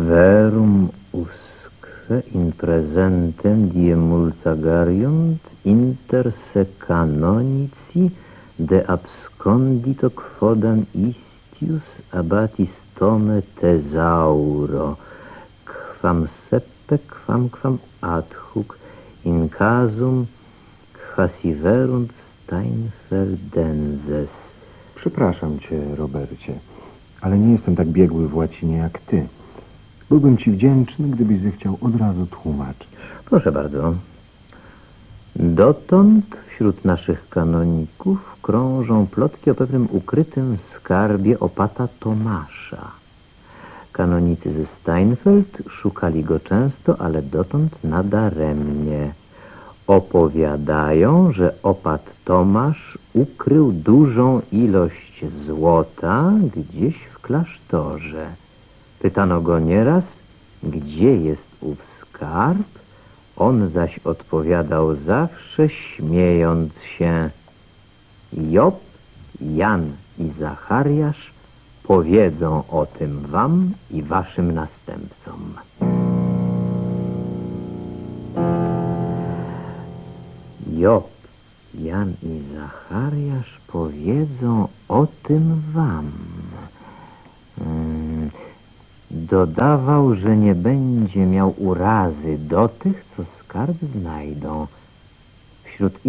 Verum usque in presentem die multagariunt inter se canonici de abscondito quodam istius abatis tome thesauro, quam seppe quam ad hoc in casum quasiverunt Steinfeldenses. Przepraszam cię, Robercie, ale nie jestem tak biegły w łacinie jak ty. Byłbym ci wdzięczny, gdybyś zechciał od razu tłumaczyć. Proszę bardzo. Dotąd wśród naszych kanoników krążą plotki o pewnym ukrytym skarbie opata Tomasza. Kanonicy ze Steinfeld szukali go często, ale dotąd nadaremnie. Opowiadają, że opat Tomasz ukrył dużą ilość złota gdzieś w klasztorze. Pytano go nieraz, gdzie jest ów skarb, on zaś odpowiadał zawsze śmiejąc się: Job, Jan i Zachariasz powiedzą o tym wam i waszym następcom. Job, Jan i Zachariasz powiedzą o tym wam. Dodawał, że nie będzie miał urazy do tych, co skarb znajdą. Wśród